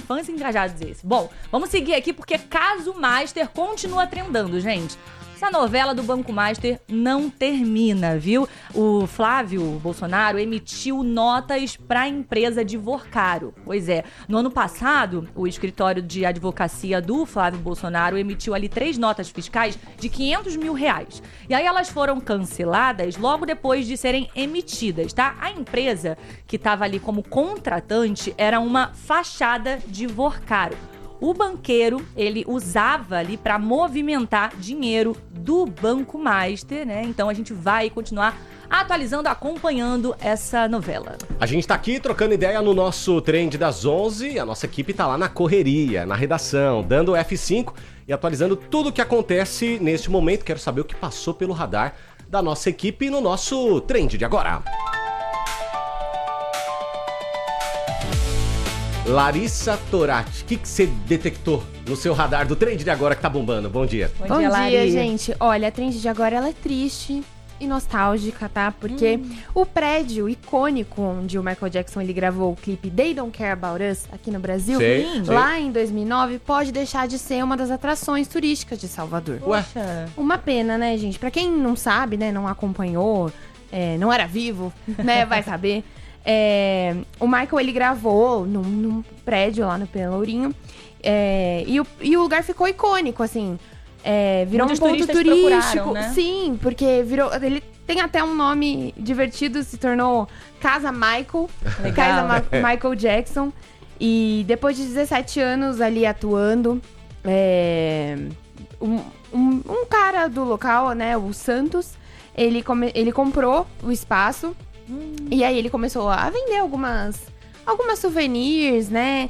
fãs engajados esse. Bom, vamos seguir aqui porque Caso Master continua trendando, gente. Essa novela do Banco Master não termina, viu? O Flávio Bolsonaro emitiu notas para a empresa de Vorcaro. Pois é, no ano passado, o escritório de advocacia do Flávio Bolsonaro emitiu ali 3 notas fiscais de R$500 mil. E aí elas foram canceladas logo depois de serem emitidas, tá? A empresa que estava ali como contratante era uma fachada de Vorcaro. O banqueiro, ele usava ali para movimentar dinheiro do Banco Master, né? Então a gente vai continuar atualizando, acompanhando essa novela. A gente tá aqui trocando ideia no nosso Trend das 11, a nossa equipe tá lá na correria, na redação, dando F5 e atualizando tudo o que acontece neste momento. Quero saber o que passou pelo radar da nossa equipe no nosso Trend de agora. Larissa Torati, o que você detectou no seu radar do Trend de agora que tá bombando? Bom dia. Bom dia, gente. Olha, a Trend de agora ela é triste e nostálgica, tá? Porque o prédio icônico onde o Michael Jackson ele gravou o clipe They Don't Care About Us aqui no Brasil, lá em 2009, pode deixar de ser uma das atrações turísticas de Salvador. Poxa. Uma pena, né, gente? Pra quem não sabe, né, não acompanhou, não era vivo, né, vai saber. O Michael, ele gravou num prédio lá no Pelourinho, e o lugar ficou icônico, assim, virou muitos um ponto turístico, né? Sim, porque virou, ele tem até um nome divertido, se tornou Casa Michael, Casa Michael Jackson, e depois de 17 anos ali atuando, um cara do local, né, o Santos, ele comprou o espaço. E aí ele começou a vender algumas souvenirs, né?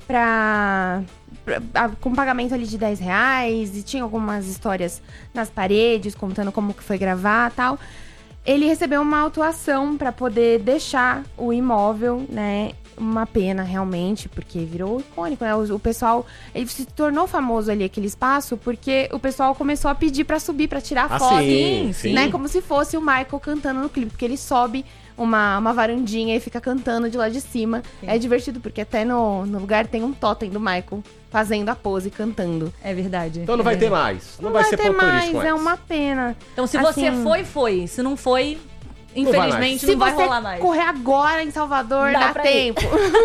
Com pagamento ali de R$10. E tinha algumas histórias nas paredes, contando como que foi gravar e tal. Ele recebeu uma autuação para poder deixar o imóvel, né? Uma pena, realmente, porque virou icônico, né? O pessoal, ele se tornou famoso ali, aquele espaço, porque o pessoal começou a pedir pra subir, pra tirar foto, sim. né? Como se fosse o Michael cantando no clipe, porque ele sobe uma varandinha e fica cantando de lá de cima. Sim. É divertido, porque até no lugar tem um totem do Michael fazendo a pose, cantando. É verdade. Então não vai ter mais. Não vai ser ponto turístico mais. É uma pena. Então se você foi. Se não foi... Infelizmente, não vai rolar mais. Se você correr agora em Salvador, dá tempo.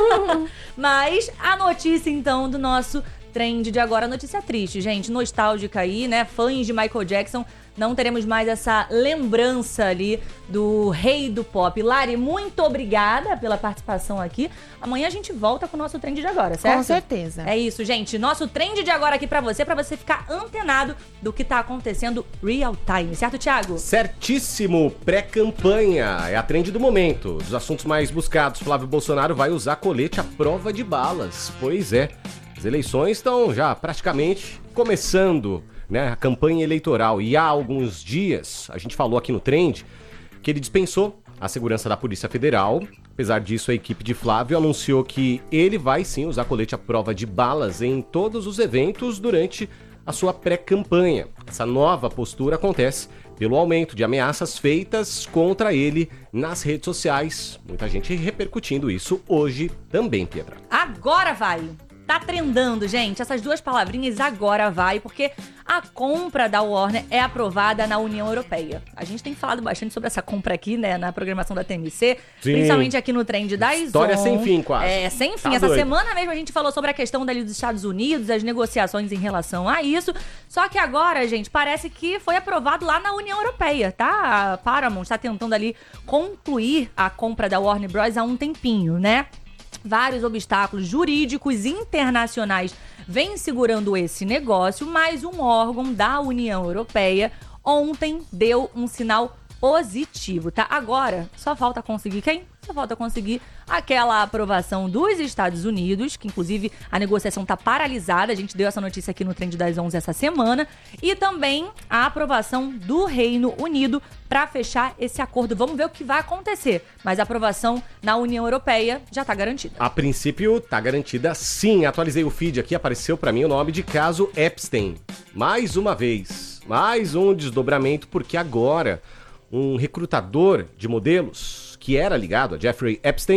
Mas a notícia, então, do nosso Trend de agora, notícia triste, gente, nostálgica aí, né? Fãs de Michael Jackson, não teremos mais essa lembrança ali do rei do pop. Lari, muito obrigada pela participação aqui. Amanhã a gente volta com o nosso Trend de agora, certo? Com certeza. É isso, gente. Nosso Trend de agora aqui pra você ficar antenado do que tá acontecendo real time, certo, Thiago? Certíssimo. Pré-campanha. É a trend do momento. Dos assuntos mais buscados, Flávio Bolsonaro vai usar colete à prova de balas. Pois é. As eleições estão já praticamente começando, né, a campanha eleitoral. E há alguns dias, a gente falou aqui no Trend, que ele dispensou a segurança da Polícia Federal. Apesar disso, a equipe de Flávio anunciou que ele vai sim usar colete à prova de balas em todos os eventos durante a sua pré-campanha. Essa nova postura acontece pelo aumento de ameaças feitas contra ele nas redes sociais. Muita gente repercutindo isso hoje também, Pedra. Agora vai! Tá trendando, gente, essas duas palavrinhas agora vai, porque a compra da Warner é aprovada na União Europeia. A gente tem falado bastante sobre essa compra aqui, né, na programação da TMC, principalmente aqui no Trend das 11. História sem fim, quase. Sem fim. Tá Essa doido. semana mesmo a gente falou sobre a questão dali dos Estados Unidos, as negociações em relação a isso. Só que agora, gente, parece que foi aprovado lá na União Europeia, tá? A Paramount tá tentando ali concluir a compra da Warner Bros. Há um tempinho, né? Vários obstáculos jurídicos internacionais vêm segurando esse negócio, mas um órgão da União Europeia ontem deu um sinal positivo, tá? Agora, só falta conseguir quem? Só falta conseguir aquela aprovação dos Estados Unidos, que inclusive a negociação tá paralisada, a gente deu essa notícia aqui no Trend das 11 essa semana, e também a aprovação do Reino Unido para fechar esse acordo. Vamos ver o que vai acontecer, mas a aprovação na União Europeia já tá garantida. A princípio, tá garantida sim. Atualizei o feed aqui, apareceu para mim o nome de caso Epstein. Mais uma vez, mais um desdobramento, porque agora um recrutador de modelos que era ligado a Jeffrey Epstein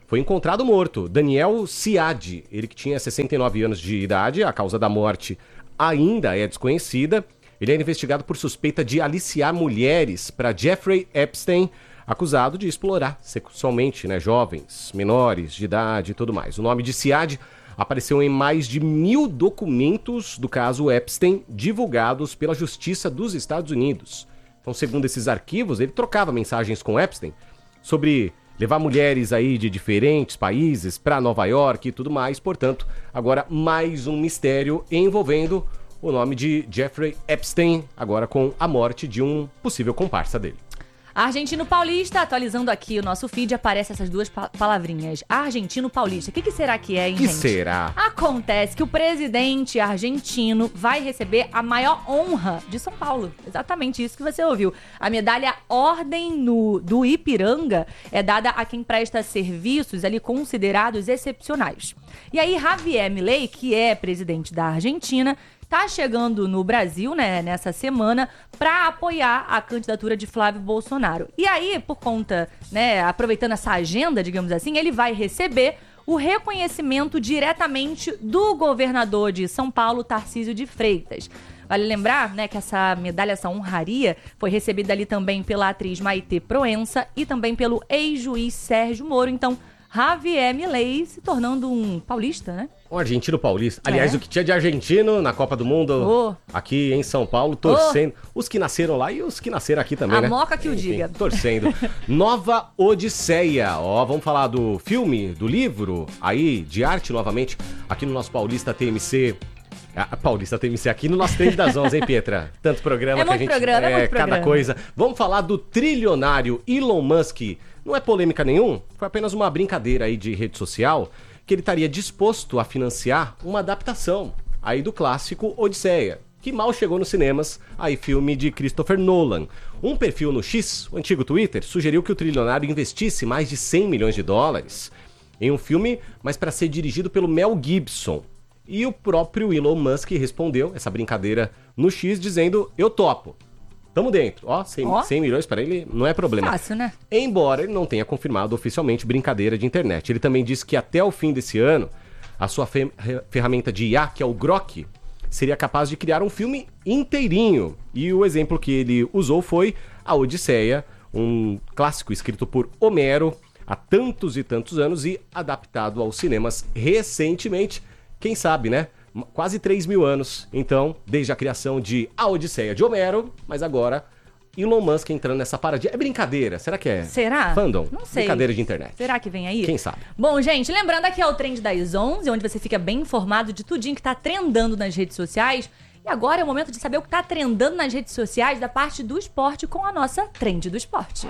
foi encontrado morto. Daniel Siad, ele que tinha 69 anos de idade, a causa da morte ainda é desconhecida. Ele era investigado por suspeita de aliciar mulheres para Jeffrey Epstein, acusado de explorar sexualmente, né, jovens, menores de idade e tudo mais. O nome de Siad apareceu em mais de 1.000 documentos do caso Epstein divulgados pela Justiça dos Estados Unidos. Então, segundo esses arquivos, ele trocava mensagens com Epstein sobre levar mulheres aí de diferentes países para Nova York e tudo mais. Portanto, agora mais um mistério envolvendo o nome de Jeffrey Epstein, agora com a morte de um possível comparsa dele. Argentino Paulista, atualizando aqui o nosso feed, aparece essas duas palavrinhas. Argentino Paulista. O que será que é, hein, gente? Que será? Acontece que o presidente argentino vai receber a maior honra de São Paulo. Exatamente isso que você ouviu. A medalha Ordem do Ipiranga é dada a quem presta serviços ali considerados excepcionais. E aí, Javier Milei, que é presidente da Argentina, tá chegando no Brasil, né, nessa semana, para apoiar a candidatura de Flávio Bolsonaro. E aí, por conta, né, aproveitando essa agenda, digamos assim, ele vai receber o reconhecimento diretamente do governador de São Paulo, Tarcísio de Freitas. Vale lembrar, né, que essa medalha, essa honraria, foi recebida ali também pela atriz Maitê Proença e também pelo ex-juiz Sérgio Moro. Então, Javier Milei se tornando um paulista, né? Um argentino paulista. Aliás, o que tinha de argentino na Copa do Mundo, aqui em São Paulo, torcendo. Os que nasceram lá e os que nasceram aqui também, né? A moca que o diga. Torcendo. Nova Odisseia. Ó, vamos falar do filme, do livro, aí, de arte novamente, aqui no nosso Paulista TMC. Paulista TMC aqui no nosso Trend das 11, hein, Pietra? Tanto programa que a gente... muito programa. Cada coisa. Vamos falar do trilionário Elon Musk. Não é polêmica nenhum, foi apenas uma brincadeira aí de rede social, que ele estaria disposto a financiar uma adaptação aí do clássico Odisseia, que mal chegou nos cinemas, aí filme de Christopher Nolan. Um perfil no X, o antigo Twitter, sugeriu que o trilionário investisse mais de 100 milhões de dólares em um filme, mas para ser dirigido pelo Mel Gibson. E o próprio Elon Musk respondeu essa brincadeira no X, dizendo, eu topo. Tamo dentro. Ó, 100 milhões para ele não é problema. Fácil, né? Embora ele não tenha confirmado oficialmente brincadeira de internet. Ele também disse que até o fim desse ano, a sua ferramenta de IA, que é o Grok, seria capaz de criar um filme inteirinho. E o exemplo que ele usou foi a Odisseia, um clássico escrito por Homero há tantos e tantos anos e adaptado aos cinemas recentemente. Quem sabe, né? Quase 3 mil anos, então, desde a criação de A Odisseia de Homero, mas agora Elon Musk entrando nessa paradinha. É brincadeira? Será que é? Será? Fandom? Não sei. Brincadeira de internet. Será que vem aí? Quem sabe? Bom, gente, lembrando aqui é o Trend das 11, onde você fica bem informado de tudinho que tá trendando nas redes sociais. E agora é o momento de saber o que tá trendando nas redes sociais da parte do esporte com a nossa Trend do Esporte.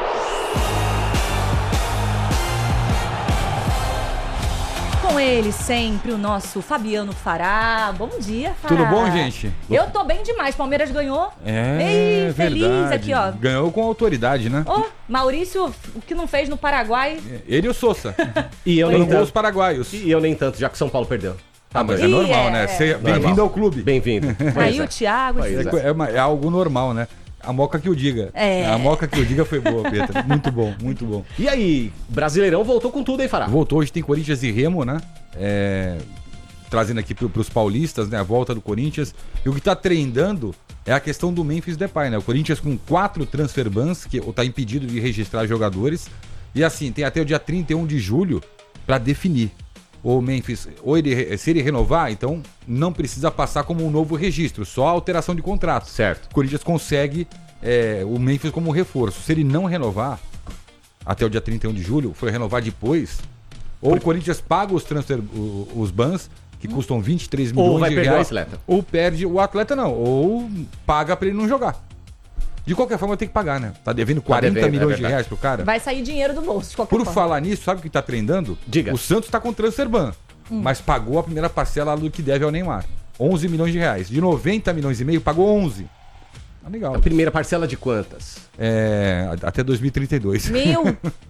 Com ele sempre, o nosso Fabiano Fará. Bom dia, Fará. Tudo bom, gente? Eu tô bem demais. Palmeiras ganhou. É, Ei, feliz verdade. aqui, ó. Ganhou com autoridade, né? Ô, Maurício, o que não fez no Paraguai. Ele e o Sousa. E eu Foram nem gols tanto. paraguaios. E eu nem tanto, já que São Paulo perdeu. Ah, mas é Ih, normal, é. né? Normal. Bem-vindo ao clube. Bem-vindo. Aí o Thiago. Pois assim. é. É algo normal, né? A moca que o diga. É. A moca que o diga foi boa, Petra. Muito bom, muito bom. E aí, Brasileirão voltou com tudo, hein, Fará? Voltou, hoje tem Corinthians e Remo, né? Trazendo aqui pros paulistas, né? A volta do Corinthians. E o que tá trendando é a questão do Memphis Depay, né? O Corinthians com 4 transfer bans, que tá impedido de registrar jogadores. E assim, tem até o dia 31 de julho para definir. O Memphis, se ele renovar, então não precisa passar como um novo registro, só alteração de contrato. Certo. O Corinthians consegue o Memphis como reforço. Se ele não renovar, até o dia 31 de julho, for renovar depois, ou o Corinthians paga os bans, que custam 23 milhões Ou vai de perder reais, o atleta. ou perde o atleta não, ou paga para ele não jogar. De qualquer forma, tem que pagar, né? Tá devendo 40 devendo, milhões de verdade. reais pro cara. Vai sair dinheiro do bolso, de qualquer Por forma. falar nisso, sabe o que tá trendando? Diga. O Santos tá com transfer ban, mas pagou a primeira parcela do que deve ao Neymar. 11 milhões de reais. De 90 milhões e meio, pagou 11. Tá legal. A primeira parcela de quantas? Até 2032. Meu...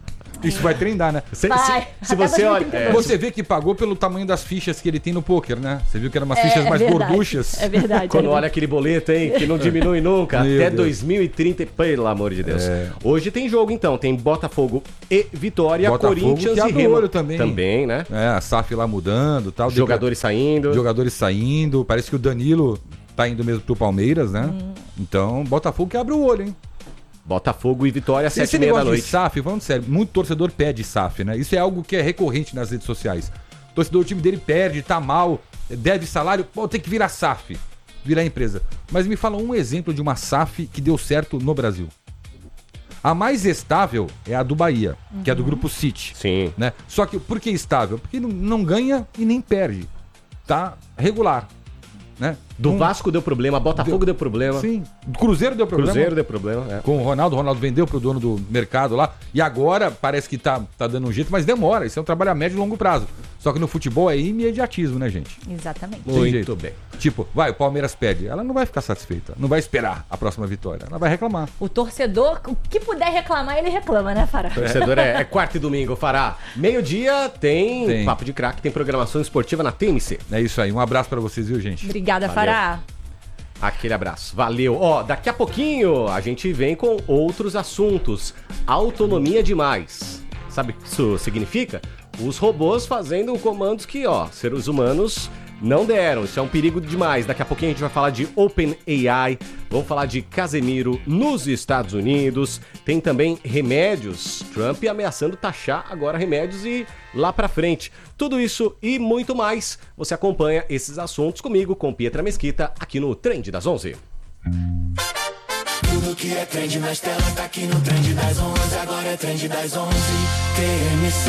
Isso vai trendar, né? Se você olha... Você vê que pagou pelo tamanho das fichas que ele tem no poker, né? Você viu que eram umas fichas mais gorduchas. É verdade. Quando olha aquele boleto, hein, que não diminui nunca, Meu até Deus. 2030, pelo amor de Deus. Hoje tem jogo, então, tem Botafogo e Vitória, Botafogo Corinthians que e abre o Remo. olho também. Também, né? A SAF lá mudando e tal. Jogadores saindo. Jogadores saindo. Parece que o Danilo tá indo mesmo pro Palmeiras, né? Então, Botafogo que abre o olho, hein? Botafogo e Vitória, às Esse 7h30 negócio da de noite. SAF, falando sério, muito torcedor pede SAF, né? Isso é algo que é recorrente nas redes sociais. O torcedor, o time dele perde, tá mal, deve salário, pô, tem que virar SAF, virar empresa. Mas me fala um exemplo de uma SAF que deu certo no Brasil. A mais estável é a do Bahia, que é do Grupo City. Sim. Né? Só que por que estável? Porque não ganha e nem perde. Tá regular. Né? Do Vasco deu problema, Botafogo deu problema. Sim. Do Cruzeiro deu problema. Cruzeiro deu problema, é. Com o Ronaldo vendeu pro dono do mercado lá. E agora parece que tá dando um jeito, mas demora. Isso é um trabalho a médio e longo prazo. Só que no futebol é imediatismo, né, gente? Exatamente. Tem Muito jeito. bem. Tipo, o Palmeiras pede. Ela não vai ficar satisfeita. Não vai esperar a próxima vitória. Ela vai reclamar. O torcedor, o que puder reclamar, ele reclama, né, Fará? Torcedor é quarta e domingo, Fará. Meio-dia tem Papo de Craque, tem programação esportiva na TMC. É isso aí. Um abraço pra vocês, viu, gente? Obrigada, Valeu. Fará. Aquele abraço. Valeu. Ó, daqui a pouquinho a gente vem com outros assuntos. Autonomia demais. Sabe o que isso significa? Os robôs fazendo comandos que, seres humanos não deram. Isso é um perigo demais. Daqui a pouquinho a gente vai falar de OpenAI, vamos falar de Casemiro nos Estados Unidos. Tem também remédios. Trump ameaçando taxar agora remédios e lá pra frente. Tudo isso e muito mais. Você acompanha esses assuntos comigo, com Pietra Mesquita, aqui no Trend das 11. Tudo que é trend nas telas tá aqui no Trend das 11. Agora é Trend das 11, TMC.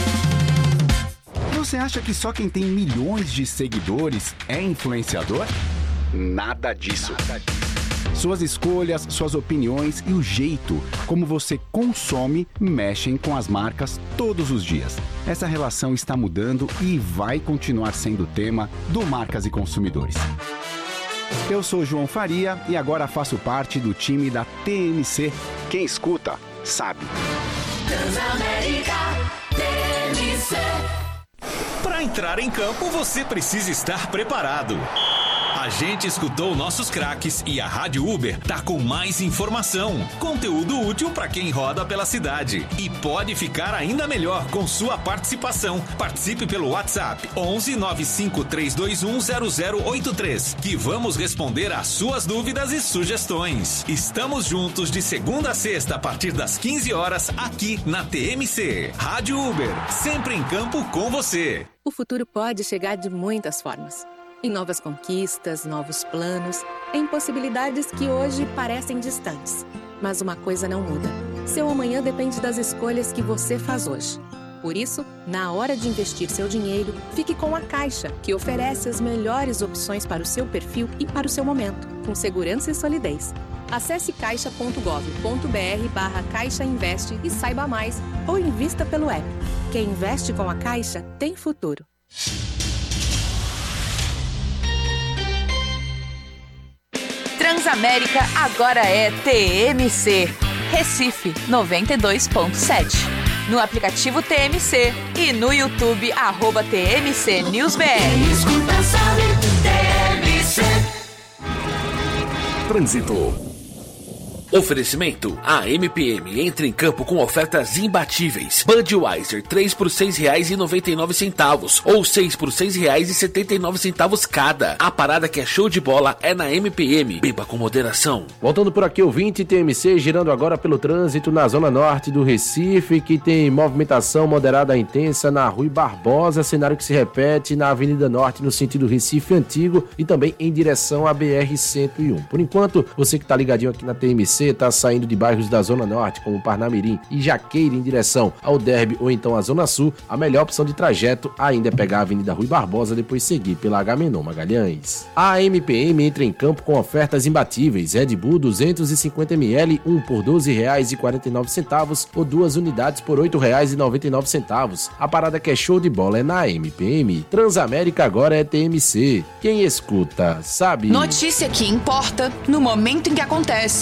Você acha que só quem tem milhões de seguidores é influenciador? Nada disso. Suas escolhas, suas opiniões e o jeito como você consome mexem com as marcas todos os dias. Essa relação está mudando e vai continuar sendo tema do Marcas e Consumidores. Eu sou João Faria e agora faço parte do time da TMC. Quem escuta, sabe. Transamérica, TMC. Para entrar em campo, você precisa estar preparado. A gente escutou nossos craques e a Rádio Uber tá com mais informação, conteúdo útil para quem roda pela cidade. E pode ficar ainda melhor com sua participação. Participe pelo WhatsApp 11 95 321 0083, que vamos responder às suas dúvidas e sugestões. Estamos juntos de segunda a sexta a partir das 15 horas aqui na TMC. Rádio Uber, sempre em campo com você. O futuro pode chegar de muitas formas. Em novas conquistas, novos planos, em possibilidades que hoje parecem distantes. Mas uma coisa não muda. Seu amanhã depende das escolhas que você faz hoje. Por isso, na hora de investir seu dinheiro, fique com a Caixa, que oferece as melhores opções para o seu perfil e para o seu momento, com segurança e solidez. Acesse caixa.gov.br/Caixa Investe e saiba mais, ou invista pelo app. Quem investe com a Caixa tem futuro. Transamérica agora é TMC, Recife 92.7. No aplicativo TMC e no YouTube @TMC NewsBR. Quem escuta sabe, TMC. Trânsito. Oferecimento: a MPM entra em campo com ofertas imbatíveis. Budweiser 3 por R$ 6,99 ou 6 por R$ 6,79 cada. A parada que é show de bola é na MPM. Beba com moderação. Voltando por aqui, ouvinte, TMC girando agora pelo trânsito na zona norte do Recife, que tem movimentação moderada a intensa na Rui Barbosa, cenário que se repete na Avenida Norte no sentido Recife Antigo e também em direção à BR-101. Por enquanto, você que tá ligadinho aqui na TMC, está saindo de bairros da Zona Norte, como Parnamirim e Jaqueira, em direção ao Derby ou então à Zona Sul, a melhor opção de trajeto ainda é pegar a Avenida Rui Barbosa, depois seguir pela Agamenon Magalhães. A MPM entra em campo com ofertas imbatíveis. Red Bull 250ml, 1 por R$ 12,49 ou 2 unidades por R$ 8,99. A parada que é show de bola é na MPM. Transamérica agora é TMC. Quem escuta, sabe. Notícia que importa, no momento em que acontece, em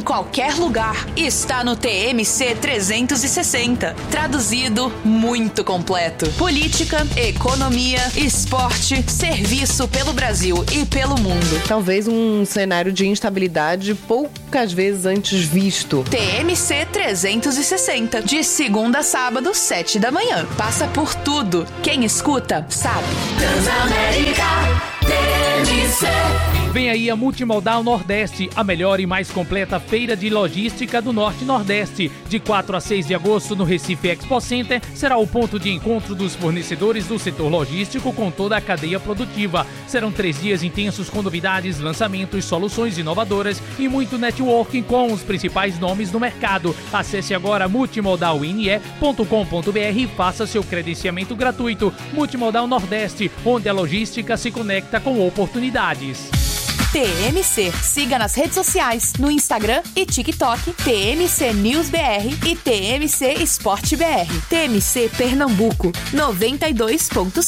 qualquer lugar, está no TMC 360. Traduzido, muito completo. Política, economia, esporte, serviço pelo Brasil e pelo mundo. Talvez um cenário de instabilidade poucas vezes antes visto. TMC 360, de segunda a sábado, 7 da manhã. Passa por tudo. Quem escuta, sabe. Transamérica TMC. Vem aí a Multimodal Nordeste, a melhor e mais completa feira de logística do Norte e Nordeste. De 4 a 6 de agosto no Recife Expo Center, será o ponto de encontro dos fornecedores do setor logístico com toda a cadeia produtiva. Serão 3 dias intensos com novidades, lançamentos, soluções inovadoras e muito networking com os principais nomes do mercado. Acesse agora multimodalne.com.br e faça seu credenciamento gratuito. Multimodal Nordeste, onde a logística se conecta com oportunidades. TMC. Siga nas redes sociais, no Instagram e TikTok, TMC News BR e TMC Esporte BR. TMC Pernambuco, 92.7.